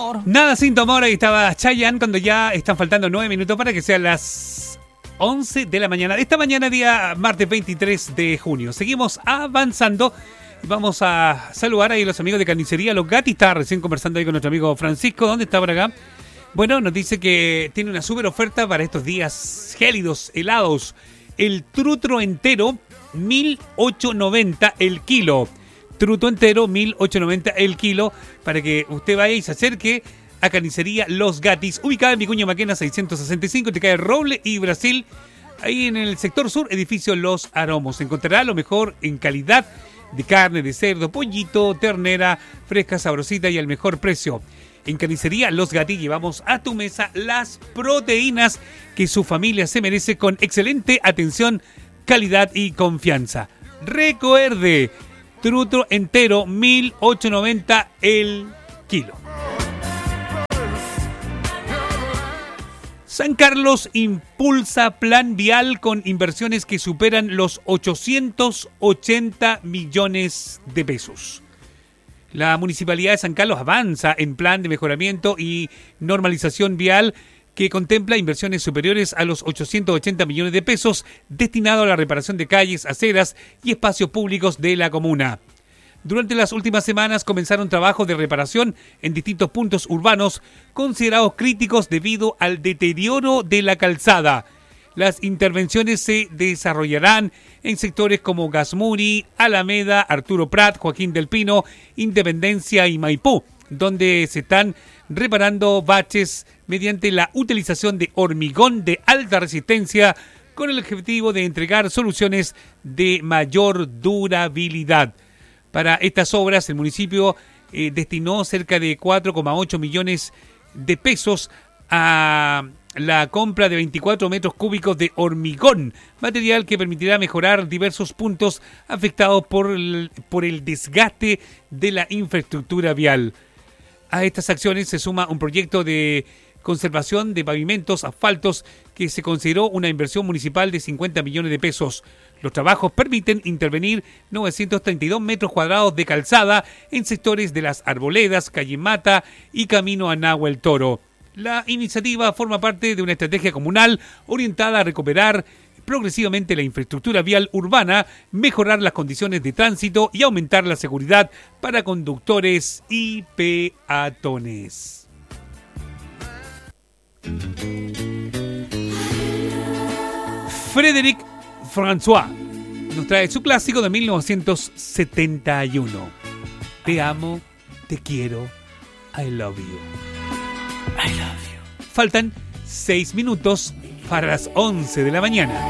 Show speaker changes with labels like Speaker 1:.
Speaker 1: amor.
Speaker 2: Nada sin tu amor, ahí estaba Chayanne cuando ya están faltando 9 minutos para que sean las 11 de la mañana. Esta mañana, día martes 23 de junio. Seguimos avanzando. Vamos a saludar ahí a los amigos de Carnicería Los Gatti. Estaba recién conversando ahí con nuestro amigo Francisco. ¿Dónde está por acá? Bueno, nos dice que tiene una súper oferta para estos días gélidos, helados. El trutro entero, 1.890 el kilo. Truto entero, 1.890 el kilo, para que usted vaya y se acerque a Carnicería Los Gatis, ubicada en Vicuña Maquena 665, te cae Roble y Brasil, ahí en el sector sur, edificio Los Aromos. Encontrará lo mejor en calidad de carne, de cerdo, pollito, ternera, fresca, sabrosita y al mejor precio. En Carnicería Los Gatis llevamos a tu mesa las proteínas que su familia se merece con excelente atención, calidad y confianza. Recuerde, trutro entero, 1.890 el kilo. San Carlos impulsa plan vial con inversiones que superan los 880 millones de pesos. La Municipalidad de San Carlos avanza en plan de mejoramiento y normalización vial que contempla inversiones superiores a los 880 millones de pesos destinados a la reparación de calles, aceras y espacios públicos de la comuna. Durante las últimas semanas comenzaron trabajos de reparación en distintos puntos urbanos considerados críticos debido al deterioro de la calzada. Las intervenciones se desarrollarán en sectores como Gasmuri, Alameda, Arturo Prat, Joaquín del Pino, Independencia y Maipú, donde se están reparando baches mediante la utilización de hormigón de alta resistencia con el objetivo de entregar soluciones de mayor durabilidad. Para estas obras, el municipio destinó cerca de 4,8 millones de pesos a la compra de 24 metros cúbicos de hormigón, material que permitirá mejorar diversos puntos afectados por el desgaste de la infraestructura vial. A estas acciones se suma un proyecto de conservación de pavimentos, asfaltos, que se consideró una inversión municipal de 50 millones de pesos. Los trabajos permiten intervenir 932 metros cuadrados de calzada en sectores de Las Arboledas, Calle Mata y Camino a Nahuel Toro. La iniciativa forma parte de una estrategia comunal orientada a recuperar progresivamente la infraestructura vial urbana, mejorar las condiciones de tránsito y aumentar la seguridad para conductores y peatones. Frédéric François nos trae su clásico de 1971. Te amo, te quiero, I love you. I love you. Faltan 6 minutos para las 11 de la mañana.